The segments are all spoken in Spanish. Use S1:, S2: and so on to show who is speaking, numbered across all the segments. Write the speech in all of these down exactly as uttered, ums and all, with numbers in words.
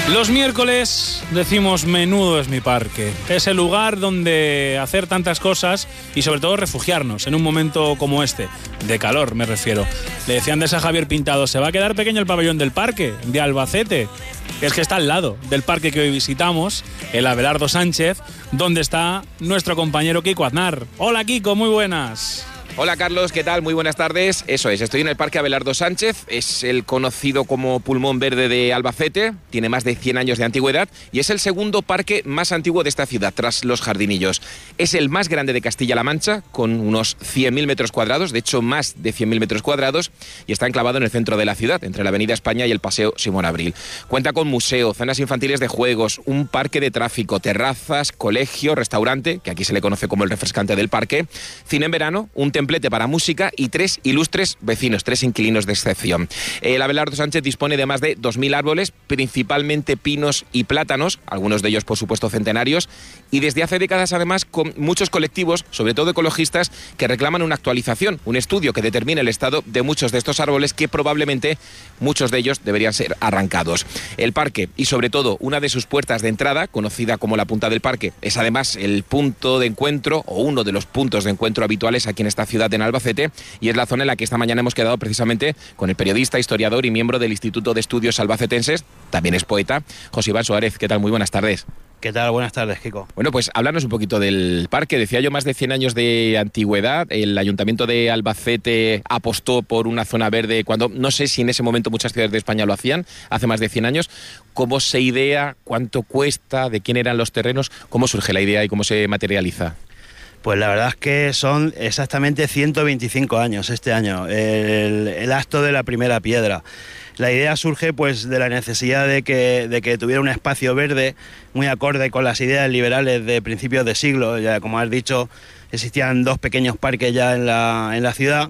S1: Los miércoles decimos menudo es mi parque. Es el lugar donde hacer tantas cosas y sobre todo refugiarnos en un momento como este, de calor me refiero. Le decía antes a Javier Pintado, ¿se va a quedar pequeño el pabellón del parque de Albacete? Es que está al lado del parque que hoy visitamos, el Abelardo Sánchez, donde está nuestro compañero Kiko Aznar. Hola Kiko, muy buenas.
S2: Hola Carlos, ¿qué tal? Muy buenas tardes. Eso es, estoy en el Parque Abelardo Sánchez, es el conocido como pulmón verde de Albacete, tiene más de cien años de antigüedad y es el segundo parque más antiguo de esta ciudad, tras Los Jardinillos. Es el más grande de Castilla-La Mancha, con unos cien mil metros cuadrados, de hecho más de cien mil metros cuadrados, y está enclavado en el centro de la ciudad, entre la Avenida España y el Paseo Simón Abril. Cuenta con museo, zonas infantiles de juegos, un parque de tráfico, terrazas, colegio, restaurante, que aquí se le conoce como el refrescante del parque, cine en verano, un templete para música y tres ilustres vecinos, tres inquilinos de excepción. El Abelardo Sánchez dispone de más de dos mil árboles, principalmente pinos y plátanos, algunos de ellos por supuesto centenarios, y desde hace décadas además con muchos colectivos, sobre todo ecologistas, que reclaman una actualización, un estudio que determine el estado de muchos de estos árboles que probablemente muchos de ellos deberían ser arrancados. El parque y sobre todo una de sus puertas de entrada, conocida como la Punta del Parque, es además el punto de encuentro o uno de los puntos de encuentro habituales aquí en esta ciudad en Albacete, y es la zona en la que esta mañana hemos quedado precisamente con el periodista, historiador y miembro del Instituto de Estudios Albacetenses, también es poeta, José Iván Suárez. ¿Qué tal? Muy buenas tardes.
S3: ¿Qué tal? Buenas tardes, Kiko.
S2: Bueno, pues háblanos un poquito del parque. Decía yo, más de cien años de antigüedad. El Ayuntamiento de Albacete apostó por una zona verde cuando, no sé si en ese momento muchas ciudades de España lo hacían, hace más de cien años. ¿Cómo se idea? ¿Cuánto cuesta? ¿De quién eran los terrenos? ¿Cómo surge la idea y cómo se materializa?
S3: Pues la verdad es que son exactamente ciento veinticinco años este año, el, el acto de la primera piedra. La idea surge pues de la necesidad de que, de que tuviera un espacio verde muy acorde con las ideas liberales de principios de siglo. Ya, como has dicho, existían dos pequeños parques ya en la, en la ciudad,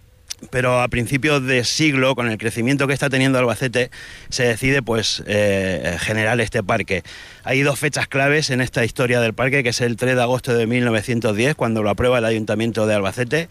S3: pero a principios de siglo, con el crecimiento que está teniendo Albacete, se decide pues eh, generar este parque. Hay dos fechas claves en esta historia del parque, que es el tres de agosto de mil novecientos diez, cuando lo aprueba el Ayuntamiento de Albacete,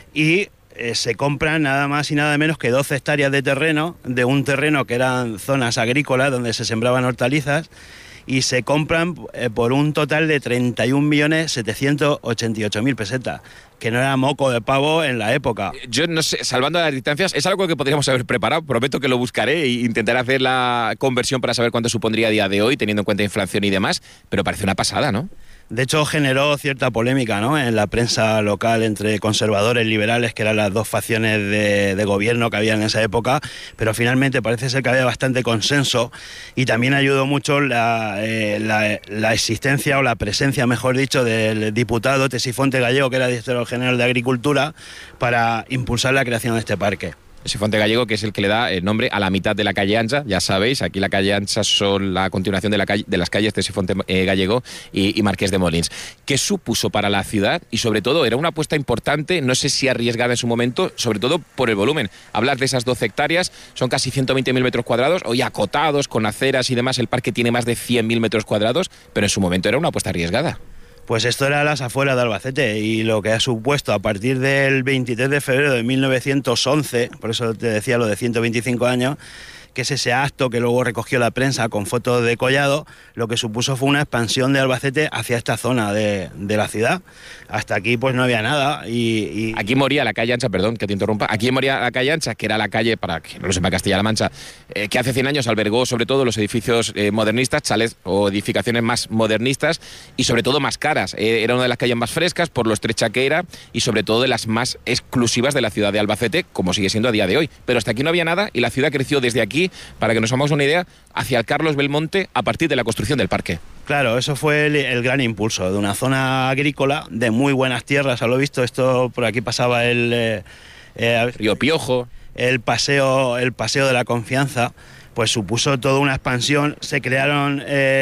S3: y eh, se compran nada más y nada menos que doce hectáreas de terreno, de un terreno que eran zonas agrícolas donde se sembraban hortalizas, y se compran eh, por un total de treinta y un millones setecientos ochenta y ocho mil pesetas, que no era moco de pavo en la época.
S2: Yo no sé, salvando las distancias, es algo que podríamos haber preparado, prometo que lo buscaré e intentaré hacer la conversión para saber cuánto supondría a día de hoy, teniendo en cuenta inflación y demás, pero parece una pasada, ¿no?
S3: De hecho, generó cierta polémica, ¿no?, en la prensa local entre conservadores y liberales, que eran las dos facciones de, de gobierno que había en esa época, pero finalmente parece ser que había bastante consenso, y también ayudó mucho la, eh, la, la existencia o la presencia, mejor dicho, del diputado Tesifonte Gallego, que era director general de Agricultura, para impulsar la creación de este parque.
S2: Tesifonte Gallego, que es el que le da el nombre a la mitad de la calle Ancha, ya sabéis, aquí la calle Ancha son la continuación de, la calle, de las calles Tesifonte eh, Gallego y, y Marqués de Molins. ¿Qué supuso para la ciudad? Y sobre todo, era una apuesta importante, no sé si arriesgada en su momento, sobre todo por el volumen. Hablar de esas doce hectáreas, son casi ciento veinte mil metros cuadrados, hoy acotados, con aceras y demás, el parque tiene más de cien mil metros cuadrados, pero en su momento era una apuesta arriesgada.
S3: Pues esto era las afueras de Albacete, y lo que ha supuesto a partir del veintitrés de febrero de mil novecientos once, por eso te decía lo de ciento veinticinco años, que es ese acto que luego recogió la prensa con fotos de Collado, lo que supuso fue una expansión de Albacete hacia esta zona de, de la ciudad. Hasta aquí pues no había nada. Y, y...
S2: Aquí moría la calle Ancha, perdón que te interrumpa, aquí moría la calle Ancha, que era la calle, para que no lo sepa Castilla-La Mancha, eh, que hace cien años albergó sobre todo los edificios eh, modernistas, chalets o edificaciones más modernistas y sobre todo más caras. Eh, era una de las calles más frescas por lo estrecha que era y sobre todo de las más exclusivas de la ciudad de Albacete, como sigue siendo a día de hoy. Pero hasta aquí no había nada y la ciudad creció desde aquí, para que nos hagamos una idea, hacia el Carlos Belmonte a partir de la construcción del parque.
S3: Claro, eso fue el, el gran impulso de una zona agrícola de muy buenas tierras. A lo visto, esto por aquí pasaba el eh, eh,
S2: Río Piojo,
S3: el paseo, el paseo de la Confianza. Pues supuso toda una expansión. Se crearon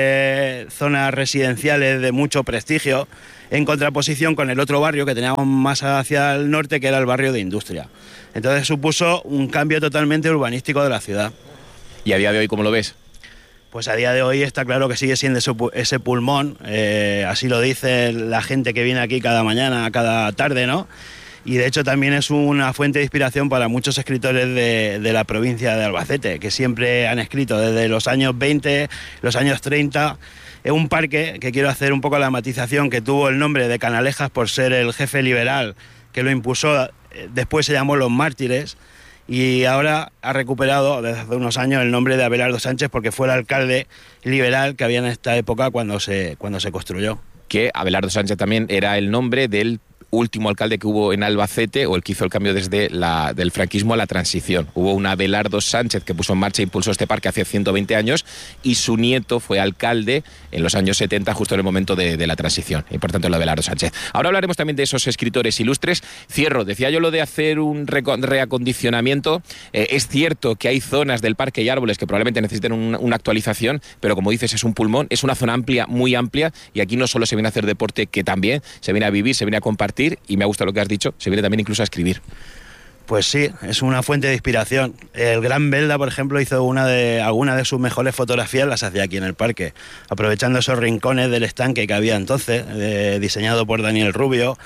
S3: eh, zonas residenciales de mucho prestigio, en contraposición con el otro barrio que teníamos más hacia el norte, que era el barrio de Industria. Entonces supuso un cambio totalmente urbanístico de la ciudad.
S2: ¿Y a día de hoy cómo lo ves?
S3: Pues a día de hoy está claro que sigue siendo ese pulmón, eh, así lo dice la gente que viene aquí cada mañana, cada tarde, ¿no? y de hecho también es una fuente de inspiración para muchos escritores de, de la provincia de Albacete, que siempre han escrito desde los años veinte, los años treinta. Es un parque que quiero hacer un poco la matización, que tuvo el nombre de Canalejas por ser el jefe liberal que lo impuso, después se llamó Los Mártires, y ahora ha recuperado desde hace unos años el nombre de Abelardo Sánchez porque fue el alcalde liberal que había en esta época cuando se, cuando se construyó.
S2: Que Abelardo Sánchez también era el nombre del último alcalde que hubo en Albacete, o el que hizo el cambio desde la, del franquismo a la transición. Hubo un Abelardo Sánchez que puso en marcha e impulsó este parque hace ciento veinte años, y su nieto fue alcalde en los años setenta, justo en el momento de, de la transición, y por tanto el Abelardo Sánchez. Ahora hablaremos también de esos escritores ilustres. Cierro, decía yo lo de hacer un reacondicionamiento. Eh, es cierto que hay zonas del parque y árboles que probablemente necesiten un, una actualización, pero como dices, es un pulmón, es una zona amplia, muy amplia, y aquí no solo se viene a hacer deporte, que también se viene a vivir, se viene a compartir, y me ha gustado lo que has dicho, se viene también incluso a escribir.
S3: Pues sí, es una fuente de inspiración. El Gran Belda, por ejemplo, hizo una de algunas de sus mejores fotografías, las hacía aquí en el parque, aprovechando esos rincones del estanque que había entonces, eh, diseñado por Daniel Rubio.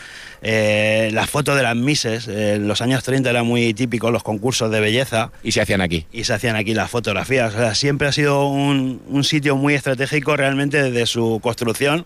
S3: Eh, las fotos de las Misses, eh, en los años treinta era muy típico los concursos de belleza.
S2: Y se hacían aquí.
S3: Y se hacían aquí las fotografías. O sea, siempre ha sido un, un sitio muy estratégico realmente desde su construcción.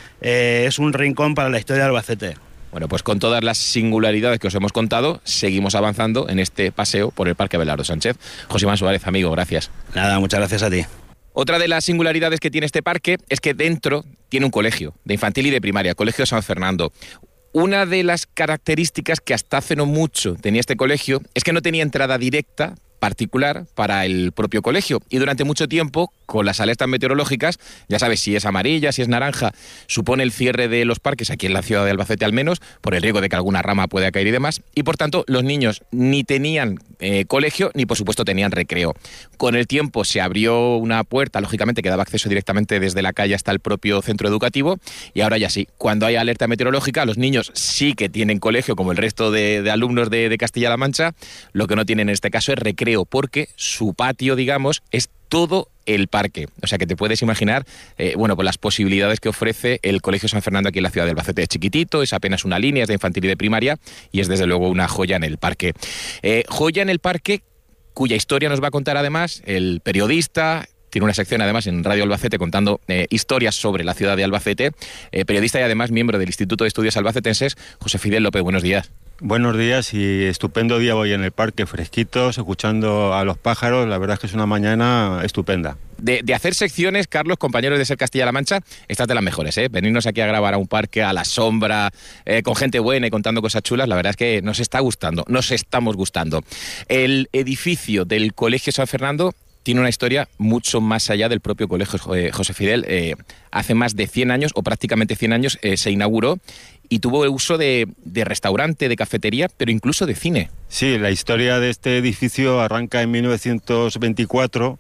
S3: Eh, es un rincón para la historia de Albacete.
S2: Bueno, pues con todas las singularidades que os hemos contado, seguimos avanzando en este paseo por el Parque Abelardo Sánchez. José Iván Suárez, amigo, gracias.
S3: Nada, muchas gracias a ti.
S2: Otra de las singularidades que tiene este parque es que dentro tiene un colegio, de infantil y de primaria, Colegio San Fernando. Una de las características que hasta hace no mucho tenía este colegio es que no tenía entrada directa particular para el propio colegio, y durante mucho tiempo, con las alertas meteorológicas, ya sabes, si es amarilla, si es naranja, supone el cierre de los parques aquí en la ciudad de Albacete al menos, por el riesgo de que alguna rama pueda caer y demás, y por tanto los niños ni tenían eh, colegio ni por supuesto tenían recreo. Con el tiempo se abrió una puerta, lógicamente que daba acceso directamente desde la calle hasta el propio centro educativo, y ahora ya sí, cuando hay alerta meteorológica los niños sí que tienen colegio como el resto de, de alumnos de, de Castilla-La Mancha. Lo que no tienen en este caso es recreo, porque su patio, digamos, es todo el parque. O sea que te puedes imaginar, eh, bueno, pues las posibilidades que ofrece el Colegio San Fernando aquí en la ciudad de Albacete. Es chiquitito, es apenas una línea, es de infantil y de primaria, y es desde luego una joya en el parque. Eh, joya en el parque cuya historia nos va a contar además el periodista. Tiene una sección además en Radio Albacete contando eh, historias sobre la ciudad de Albacete. Eh, periodista y además miembro del Instituto de Estudios Albacetenses, José Fidel López. Buenos días.
S4: Buenos días y estupendo día hoy en el parque, fresquitos, escuchando a los pájaros. La verdad es que es una mañana estupenda.
S2: De, de hacer secciones, Carlos, compañeros de Ser Castilla-La Mancha, estas de las mejores, ¿eh? Venirnos aquí a grabar a un parque, a la sombra, eh, con gente buena y contando cosas chulas, la verdad es que nos está gustando, nos estamos gustando. El edificio del Colegio San Fernando tiene una historia mucho más allá del propio colegio, José Fidel. Eh, hace más de cien años, o prácticamente cien años, eh, se inauguró y tuvo uso de, de restaurante, de cafetería, pero incluso de cine.
S4: Sí, la historia de este edificio arranca en mil novecientos veinticuatro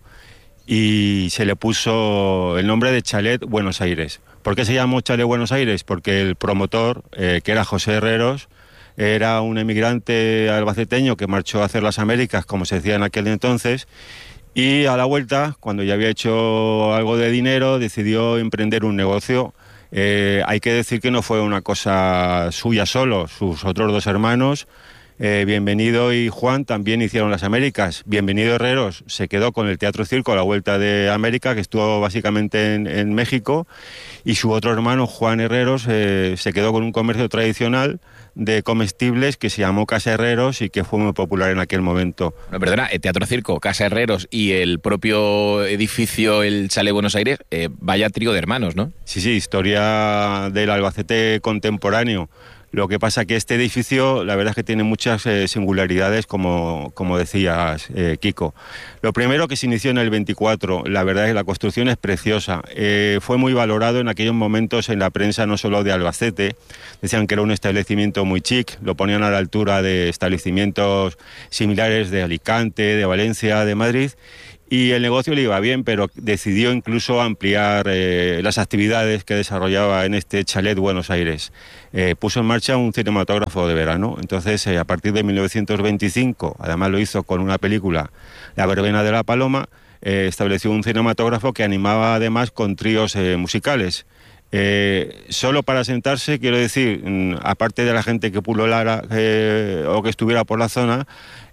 S4: y se le puso el nombre de Chalet Buenos Aires. ¿Por qué se llamó Chalet Buenos Aires? Porque el promotor, eh, que era José Herreros, era un emigrante albaceteño que marchó a hacer las Américas, como se decía en aquel entonces, y a la vuelta, cuando ya había hecho algo de dinero, decidió emprender un negocio. Eh, hay que decir que no fue una cosa suya solo, sus otros dos hermanos, eh, Bienvenido y Juan, también hicieron las Américas. Bienvenido Herreros se quedó con el Teatro Circo a la vuelta de América, que estuvo básicamente en, en México, y su otro hermano, Juan Herreros, eh, se quedó con un comercio tradicional de comestibles que se llamó Casa Herreros y que fue muy popular en aquel momento.
S2: No, perdona, el Teatro Circo, Casa Herreros y el propio edificio, el Chalet Buenos Aires, eh, vaya trío de hermanos, ¿no?
S4: Sí, sí, historia del Albacete contemporáneo. Lo que pasa que este edificio, la verdad es que tiene muchas eh, singularidades, como, como decías, eh, Kiko. Lo primero, que se inició en el veinticuatro, la verdad es que la construcción es preciosa. Eh, fue muy valorado en aquellos momentos en la prensa, no solo de Albacete. Decían que era un establecimiento muy chic, lo ponían a la altura de establecimientos similares de Alicante, de Valencia, de Madrid. Y el negocio le iba bien, pero decidió incluso ampliar eh, las actividades que desarrollaba en este Chalet Buenos Aires. Eh, puso en marcha un cinematógrafo de verano. Entonces, eh, a partir de mil novecientos veinticinco, además lo hizo con una película, La verbena de la paloma, eh, estableció un cinematógrafo que animaba además con tríos eh, musicales. Eh, solo para sentarse, quiero decir, aparte de la gente que pulolara eh, o que estuviera por la zona,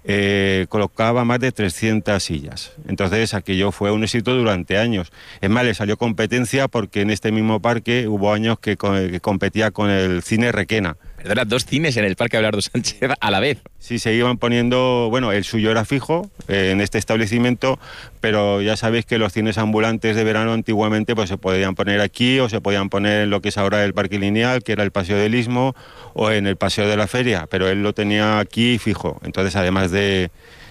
S4: eh, colocaba más de trescientas sillas. Entonces aquello fue un éxito durante años. Es más, le salió competencia porque en este mismo parque hubo años que, que competía con el cine Requena.
S2: Perdona, dos cines en el Parque Abelardo Sánchez a la vez.
S4: Sí, se iban poniendo, bueno, el suyo era fijo eh, en este establecimiento, pero ya sabéis que los cines ambulantes de verano antiguamente pues se podían poner aquí o se podían poner en lo que es ahora el Parque Lineal, que era el Paseo del Istmo, o en el Paseo de la Feria, pero él lo tenía aquí fijo. Entonces, además de,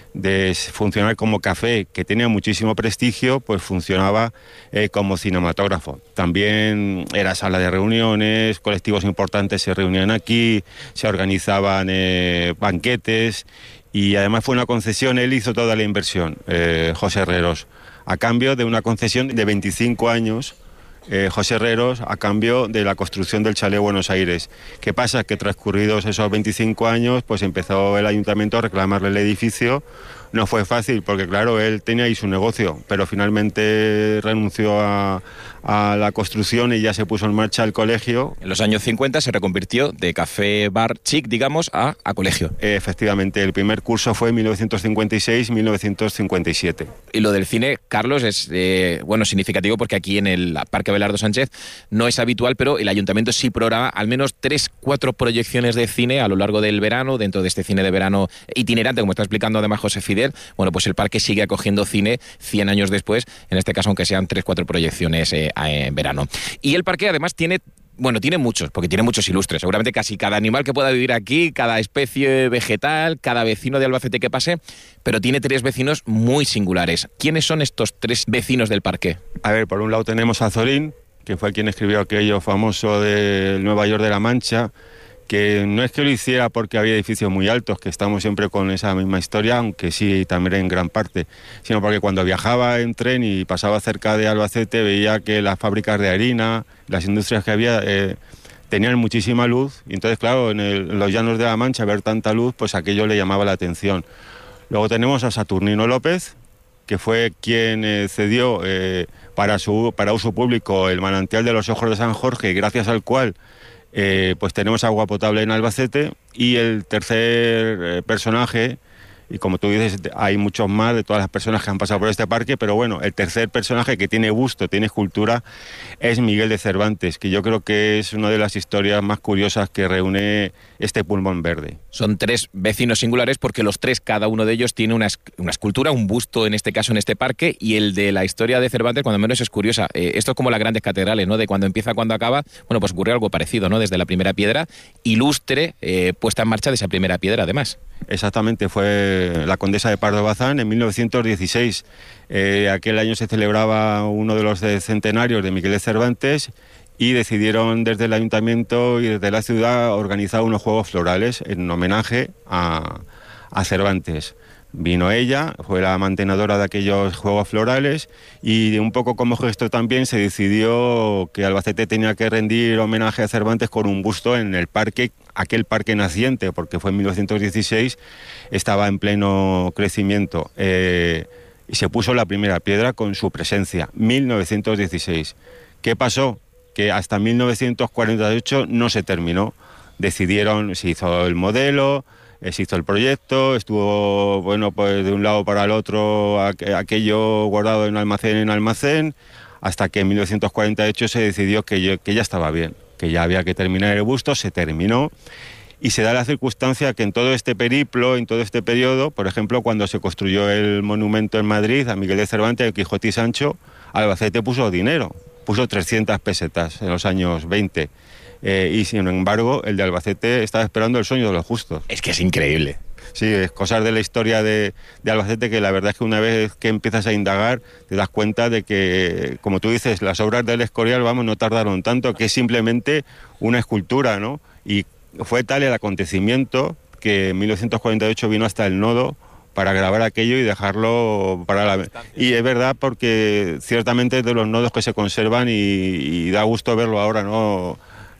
S4: de funcionar como café, que tenía muchísimo prestigio, pues funcionaba eh, como cinematógrafo. También era sala de reuniones, colectivos importantes se reunían aquí, se organizaban eh, banquetes, y además fue una concesión, él hizo toda la inversión, eh, José Herreros, a cambio de una concesión de veinticinco años, eh, José Herreros, a cambio de la construcción del Chalet Buenos Aires. ¿Qué pasa? Que transcurridos esos veinticinco años, pues empezó el ayuntamiento a reclamarle el edificio. No fue fácil porque, claro, él tenía ahí su negocio, pero finalmente renunció a, a la construcción y ya se puso en marcha el colegio.
S2: En los años cincuenta se reconvirtió de café bar chic, digamos, a, a colegio.
S4: Eh, efectivamente, el primer curso fue en mil novecientos cincuenta y seis a mil novecientos cincuenta y siete.
S2: Y lo del cine, Carlos, es eh, bueno significativo porque aquí en el Parque Abelardo Sánchez no es habitual, pero el ayuntamiento sí programa al menos tres, cuatro proyecciones de cine a lo largo del verano, dentro de este cine de verano itinerante, como está explicando además José Fidel. Bueno, pues el parque sigue acogiendo cine cien años después, en este caso aunque sean tres, cuatro proyecciones eh, en verano. Y el parque además tiene... Bueno, tiene muchos, porque tiene muchos ilustres. Seguramente casi cada animal que pueda vivir aquí, cada especie vegetal, cada vecino de Albacete que pase, pero tiene tres vecinos muy singulares. ¿Quiénes son estos tres vecinos del parque?
S4: A ver, por un lado tenemos a Zorín, que fue quien escribió aquello famoso de Nueva York de la Mancha, que no es que lo hiciera porque había edificios muy altos, que estamos siempre con esa misma historia, aunque sí también en gran parte, sino porque cuando viajaba en tren y pasaba cerca de Albacete veía que las fábricas de harina, las industrias que había, eh, tenían muchísima luz, y entonces claro, en, el, en los llanos de la Mancha ver tanta luz, pues aquello le llamaba la atención. Luego tenemos a Saturnino López, que fue quien eh, cedió eh, para, su, para uso público el manantial de los Ojos de San Jorge, gracias al cual Eh, pues tenemos agua potable en Albacete. Y el tercer eh, personaje, y como tú dices, hay muchos más de todas las personas que han pasado por este parque, pero bueno, el tercer personaje que tiene busto, tiene escultura, es Miguel de Cervantes, que yo creo que es una de las historias más curiosas que reúne este pulmón verde.
S2: Son tres vecinos singulares porque los tres, cada uno de ellos tiene una, una escultura, un busto en este caso en este parque, y el de la historia de Cervantes cuando menos es curiosa. Eh, esto es como las grandes catedrales, ¿no? De cuando empieza a cuando acaba, bueno, pues ocurrió algo parecido, ¿no? Desde la primera piedra, ilustre, eh, puesta en marcha de esa primera piedra además.
S4: Exactamente, fue la condesa de Pardo Bazán en mil novecientos dieciséis. Eh, aquel año se celebraba uno de los centenarios de Miguel de Cervantes y decidieron desde el ayuntamiento y desde la ciudad organizar unos juegos florales en homenaje a, a Cervantes. Vino ella, fue la mantenedora de aquellos juegos florales, y un poco como gesto también se decidió que Albacete tenía que rendir homenaje a Cervantes con un busto en el parque, aquel parque naciente, porque fue en mil novecientos dieciséis, estaba en pleno crecimiento, eh, y se puso la primera piedra con su presencia, mil novecientos dieciséis. ¿Qué pasó? Que hasta mil novecientos cuarenta y ocho no se terminó. Decidieron, se hizo el modelo, se hizo el proyecto, estuvo, bueno, pues de un lado para el otro aquello guardado en almacén en almacén, hasta que en mil novecientos cuarenta y ocho se decidió que, yo, que ya estaba bien, que ya había que terminar el busto, se terminó, y se da la circunstancia que en todo este periplo, en todo este periodo, por ejemplo, cuando se construyó el monumento en Madrid a Miguel de Cervantes, el Quijote y Sancho, Albacete puso dinero, puso trescientas pesetas en los años veinte. Eh, y sin embargo, el de Albacete estaba esperando el sueño de los justos.
S2: Es que es increíble.
S4: Sí, es cosas de la historia de, de Albacete que la verdad es que una vez que empiezas a indagar te das cuenta de que, como tú dices, las obras del Escorial, vamos, no tardaron tanto, que es simplemente una escultura, ¿no? Y fue tal el acontecimiento que en mil novecientos cuarenta y ocho vino hasta el nodo para grabar aquello y dejarlo para la... Y es verdad, porque ciertamente es de los nodos que se conservan y, y da gusto verlo ahora, ¿no?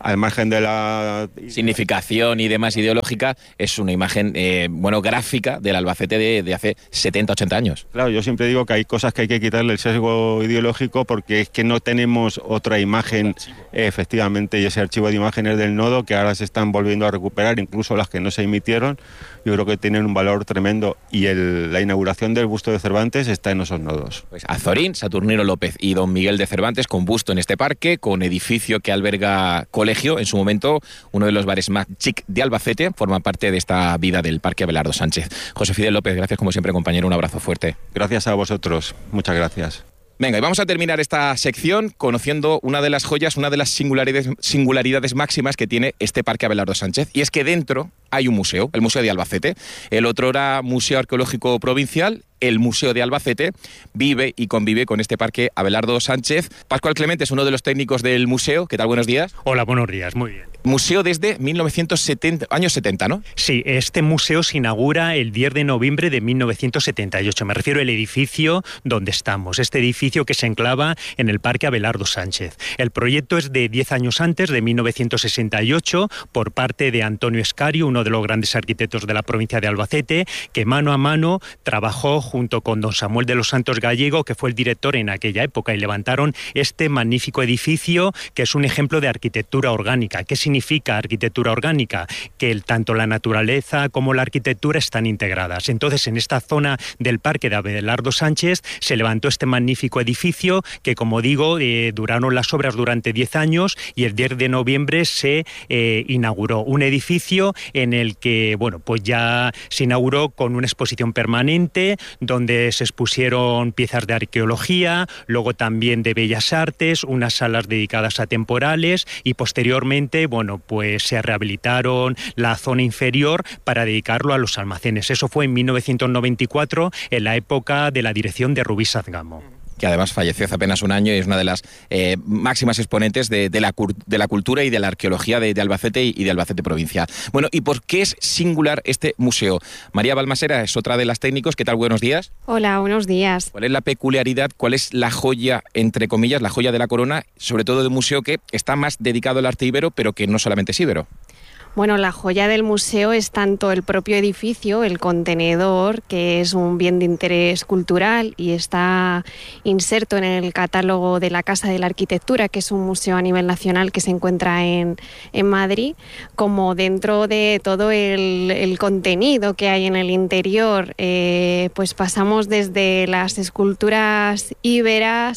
S4: al margen de la
S2: significación y demás ideológica, es una imagen eh, bueno gráfica del Albacete de, de hace setenta, ochenta años.
S4: Claro, yo siempre digo que hay cosas que hay que quitarle el sesgo ideológico porque es que no tenemos otra imagen, eh, efectivamente, y ese archivo de imágenes del nodo que ahora se están volviendo a recuperar, incluso las que no se emitieron, yo creo que tienen un valor tremendo y el, la inauguración del busto de Cervantes está en esos nodos.
S2: Pues Azorín, Saturnino López y don Miguel de Cervantes con busto en este parque, con edificio que alberga colegio. En su momento, uno de los bares más chic de Albacete, forma parte de esta vida del Parque Abelardo Sánchez. José Fidel López, gracias como siempre, compañero, un abrazo fuerte.
S4: Gracias a vosotros, muchas gracias.
S2: Venga, y vamos a terminar esta sección conociendo una de las joyas, una de las singularidades, singularidades máximas que tiene este Parque Abelardo Sánchez, y es que dentro hay un museo, el Museo de Albacete. El otrora Museo Arqueológico Provincial, el Museo de Albacete, vive y convive con este Parque Abelardo Sánchez. Pascual Clemente es uno de los técnicos del museo. ¿Qué tal? Buenos días.
S5: Hola, buenos días, muy bien.
S2: Museo desde mil novecientos setenta, años setenta, ¿no?
S5: Sí, este museo se inaugura el diez de noviembre de mil novecientos setenta y ocho. Me refiero al edificio donde estamos, este edificio que se enclava en el Parque Abelardo Sánchez. El proyecto es de diez años antes, de mil novecientos sesenta y ocho, por parte de Antonio Escario, uno de los grandes arquitectos de la provincia de Albacete, que mano a mano trabajó junto con don Samuel de los Santos Gallego, que fue el director en aquella época, y levantaron este magnífico edificio que es un ejemplo de arquitectura orgánica. ¿Qué significa arquitectura orgánica? Que el, tanto la naturaleza como la arquitectura están integradas. Entonces, en esta zona del Parque de Abelardo Sánchez se levantó este magnífico edificio que, como digo, eh, duraron las obras durante diez años y el diez de noviembre se eh, inauguró. Un edificio en el que, bueno, pues ya se inauguró con una exposición permanente donde se expusieron piezas de arqueología, luego también de bellas artes, unas salas dedicadas a temporales y posteriormente, bueno, pues se rehabilitaron la zona inferior para dedicarlo a los almacenes. Eso fue en mil novecientos noventa y cuatro, en la época de la dirección de Rubí Sazgamo,
S2: que además falleció hace apenas un año y es una de las eh, máximas exponentes de, de, la, de la cultura y de la arqueología de, de Albacete y de Albacete provincia. Bueno, ¿y por qué es singular este museo? María Balmasera es otra de las técnicos. ¿Qué tal? Buenos días.
S6: Hola, buenos días.
S2: ¿Cuál es la peculiaridad, cuál es la joya, entre comillas, la joya de la corona, sobre todo de un museo que está más dedicado al arte ibero, pero que no solamente es ibero?
S6: Bueno, la joya del museo es tanto el propio edificio, el contenedor, que es un bien de interés cultural y está inserto en el catálogo de la Casa de la Arquitectura, que es un museo a nivel nacional que se encuentra en, en Madrid, como dentro de todo el, el contenido que hay en el interior. Eh, pues pasamos desde las esculturas íberas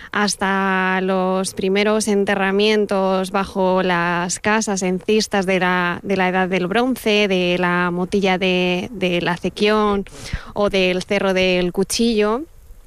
S6: hasta los primeros enterramientos bajo las casas en cistas de la, de la Edad del Bronce, de la Motilla de, de la Acequión o del Cerro del Cuchillo.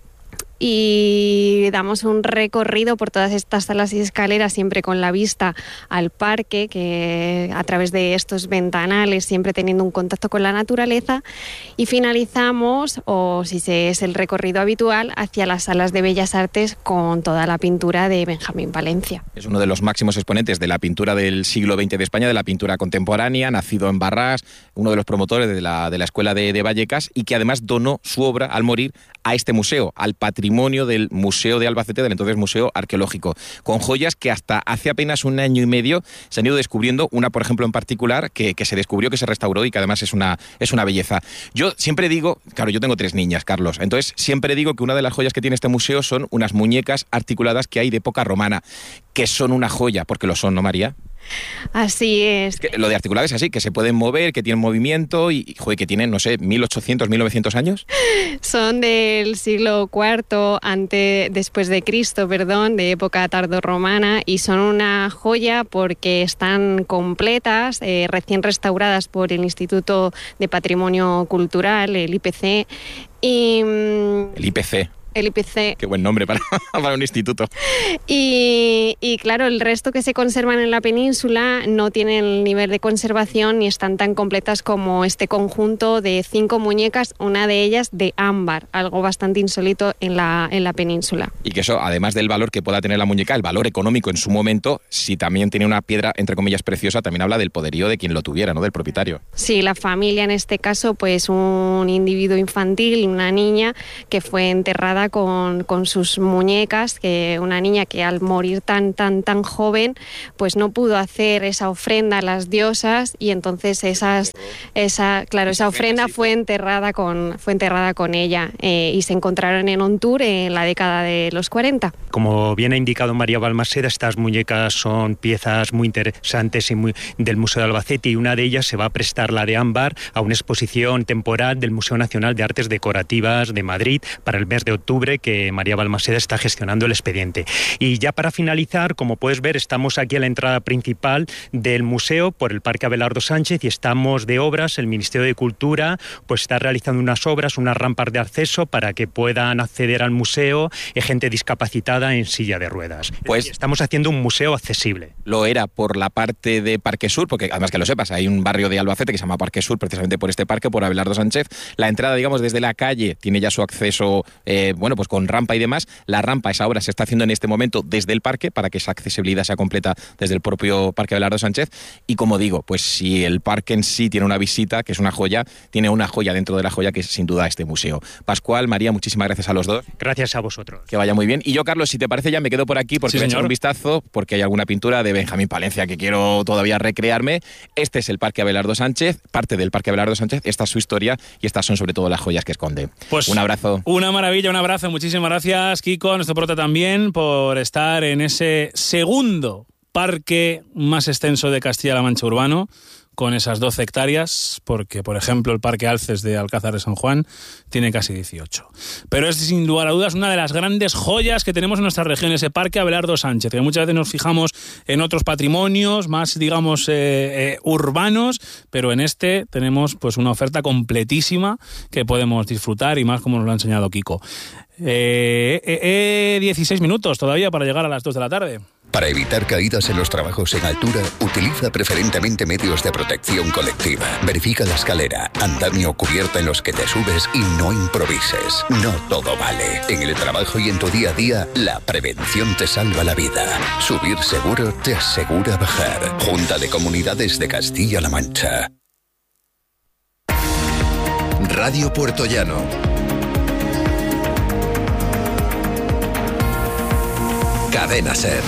S6: Y damos un recorrido por todas estas salas y escaleras, siempre con la vista al parque, que a través de estos ventanales, siempre teniendo un contacto con la naturaleza, y finalizamos, o si es el recorrido habitual, hacia las salas de Bellas Artes con toda la pintura de Benjamín Valencia.
S2: Es uno de los máximos exponentes de la pintura del siglo veinte de España, de la pintura contemporánea, nacido en Barrás, uno de los promotores de la, de la Escuela de, de Vallecas, y que además donó su obra al morir a este museo, al patrimonio del Museo de Albacete, del entonces Museo Arqueológico, con joyas que hasta hace apenas un año y medio se han ido descubriendo, una por ejemplo en particular, que, que se descubrió, que se restauró y que además es una, es una belleza. Yo siempre digo, claro, yo tengo tres niñas, Carlos, entonces siempre digo que una de las joyas que tiene este museo son unas muñecas articuladas que hay de época romana, que son una joya, porque lo son, ¿no, María?
S6: Así es.
S2: Es que lo de articuladas es así, que se pueden mover, que tienen movimiento y, joder, que tienen, no sé, mil ochocientos, mil novecientos años.
S6: Son del siglo cuarto antes, después de Cristo, perdón, de época tardorromana, y son una joya porque están completas, eh, recién restauradas por el Instituto de Patrimonio Cultural, el I P C. Y,
S2: el I P C.
S6: El I P C.
S2: Qué buen nombre para, para un instituto.
S6: Y, y claro, el resto que se conservan en la península no tienen el nivel de conservación ni están tan completas como este conjunto de cinco muñecas, una de ellas de ámbar, algo bastante insólito en la, en la península.
S2: Y que eso, además del valor que pueda tener la muñeca, el valor económico en su momento, si también tiene una piedra, entre comillas, preciosa, también habla del poderío de quien lo tuviera, ¿no? Del propietario.
S6: Sí, la familia en este caso, pues un individuo infantil, una niña que fue enterrada enterrada con, con sus muñecas, que una niña que al morir tan, tan, tan joven, pues no pudo hacer esa ofrenda a las diosas, y entonces esas, esa, claro, esa ofrenda fue enterrada con, fue enterrada con ella, eh, y se encontraron en Ontur en la década de los cuarenta.
S5: Como bien ha indicado María Balmaseda, estas muñecas son piezas muy interesantes y muy, del Museo de Albacete, y una de ellas se va a prestar, la de ámbar, a una exposición temporal del Museo Nacional de Artes Decorativas de Madrid para el mes de octubre, que María Balmaseda está gestionando el expediente. Y ya para finalizar, como puedes ver, estamos aquí en la entrada principal del museo por el Parque Abelardo Sánchez, y estamos de obras. El Ministerio de Cultura pues está realizando unas obras, unas rampas de acceso para que puedan acceder al museo eh, gente discapacitada en silla de ruedas. Pues estamos haciendo un museo accesible.
S2: Lo era por la parte de Parque Sur, porque además, que lo sepas, hay un barrio de Albacete que se llama Parque Sur, precisamente por este parque, por Abelardo Sánchez. La entrada, digamos, desde la calle tiene ya su acceso, eh, bueno, pues con rampa y demás. La rampa, esa obra se está haciendo en este momento desde el parque para que esa accesibilidad sea completa desde el propio Parque Abelardo Sánchez. Y como digo, pues si el parque en sí tiene una visita, que es una joya, tiene una joya dentro de la joya, que es sin duda este museo. Pascual, María, muchísimas gracias a los dos.
S5: Gracias a vosotros.
S2: Que vaya muy bien. Y yo, Carlos, si te parece, ya me quedo por aquí porque
S1: sí,
S2: voy a echar un vistazo, porque hay alguna pintura de Benjamín Palencia que quiero todavía recrearme. Este es el Parque Abelardo Sánchez, parte del Parque Abelardo Sánchez. Esta es su historia y estas son sobre todo las joyas que esconde.
S1: Pues
S2: un abrazo.
S1: Una maravilla, un abrazo. Muchísimas gracias, Kiko, nuestro prota también, por estar en ese segundo parque más extenso de Castilla-La Mancha urbano, con esas doce hectáreas, porque, por ejemplo, el Parque Alces de Alcázar de San Juan tiene casi dieciocho. Pero es, sin lugar a dudas, una de las grandes joyas que tenemos en nuestra región, ese Parque Abelardo Sánchez, que muchas veces nos fijamos en otros patrimonios más, digamos, eh, eh, urbanos, pero en este tenemos pues una oferta completísima que podemos disfrutar, y más como nos lo ha enseñado Kiko. Eh, eh, eh, dieciséis minutos todavía para llegar a las dos de la tarde.
S7: Para evitar caídas en los trabajos en altura, utiliza preferentemente medios de protección colectiva. Verifica la escalera, andamio, cubierta en los que te subes y no improvises. No todo vale. En el trabajo y en tu día a día, la prevención te salva la vida. Subir seguro te asegura bajar. Junta de Comunidades de Castilla-La Mancha.
S8: Radio Puertollano. Cadena SER.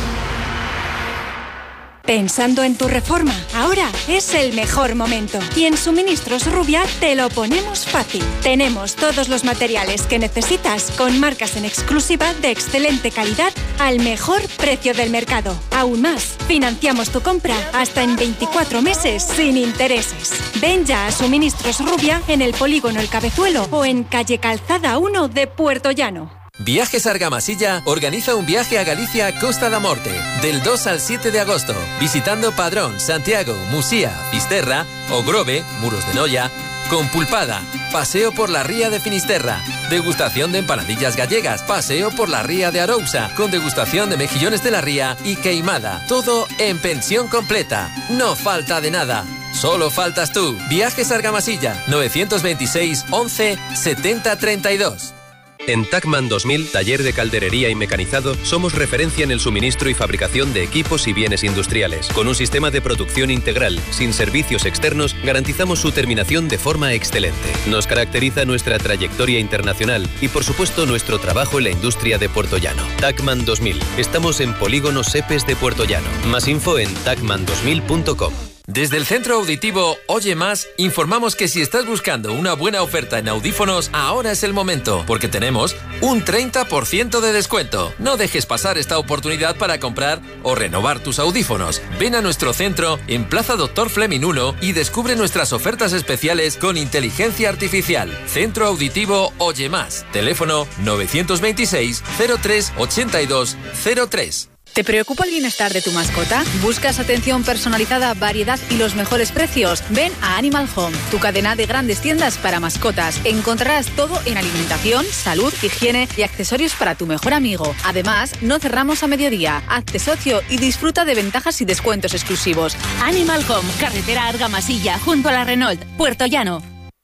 S9: ¿Pensando en tu reforma? Ahora es el mejor momento. Y en Suministros Rubia te lo ponemos fácil. Tenemos todos los materiales que necesitas con marcas en exclusiva de excelente calidad al mejor precio del mercado. Aún más, financiamos tu compra hasta en veinticuatro meses sin intereses. Ven ya a Suministros Rubia en el Polígono El Cabezuelo o en calle Calzada uno de Puertollano.
S10: Viajes Argamasilla organiza un viaje a Galicia Costa da Morte del dos al siete de agosto, visitando Padrón, Santiago, Musía, Fisterra, Ogrove, Muros de Noia, Compulpada, paseo por la ría de Finisterra, degustación de empanadillas gallegas, paseo por la ría de Arousa, con degustación de mejillones de la ría y queimada, todo en pensión completa. No falta de nada. Solo faltas tú. Viajes Argamasilla, novecientos veintiséis, once, setenta, treinta y dos.
S11: En Tacman dos mil, taller de calderería y mecanizado, somos referencia en el suministro y fabricación de equipos y bienes industriales. Con un sistema de producción integral, sin servicios externos, garantizamos su terminación de forma excelente. Nos caracteriza nuestra trayectoria internacional y, por supuesto, nuestro trabajo en la industria de Puertollano. Tacman dos mil. Estamos en Polígono Sepes de Puertollano. Más info en tacman dos mil punto com.
S10: Desde el Centro Auditivo Oye Más, informamos que si estás buscando una buena oferta en audífonos, ahora es el momento, porque tenemos un treinta por ciento de descuento. No dejes pasar esta oportunidad para comprar o renovar tus audífonos. Ven a nuestro centro en Plaza Doctor Fleming uno y descubre nuestras ofertas especiales con inteligencia artificial. Centro Auditivo Oye Más. Teléfono novecientos veintiséis, cero tres, ochenta y dos, cero tres.
S12: ¿Te preocupa el bienestar de tu mascota? ¿Buscas atención personalizada, variedad y los mejores precios? Ven a Animal Home, tu cadena de grandes tiendas para mascotas. Encontrarás todo en alimentación, salud, higiene y accesorios para tu mejor amigo. Además, no cerramos a mediodía. Hazte socio y disfruta de ventajas y descuentos exclusivos.
S13: Animal Home, carretera Argamasilla, junto a la Renault, Puertollano.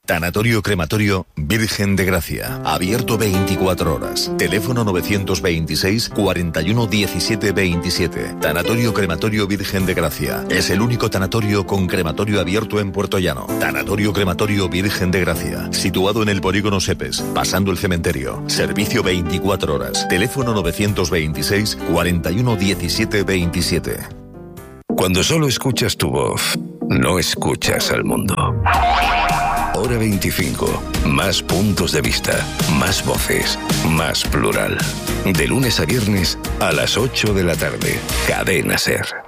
S13: Tanatorio Crematorio Virgen de Gracia. Abierto veinticuatro horas. Teléfono novecientos veintiséis, cuarenta y uno, diecisiete, veintisiete. Tanatorio Crematorio Virgen de Gracia. Es el único tanatorio con crematorio abierto en Puerto Llano. Tanatorio Crematorio Virgen de Gracia. Situado en el polígono Sepes, pasando el cementerio. Servicio veinticuatro horas. Teléfono novecientos veintiséis, cuarenta y uno, diecisiete, veintisiete.
S14: Cuando solo escuchas tu voz, no escuchas al mundo. Hora veinticinco. Más puntos de vista, más voces, más plural. De lunes a viernes a las ocho de la tarde. Cadena SER.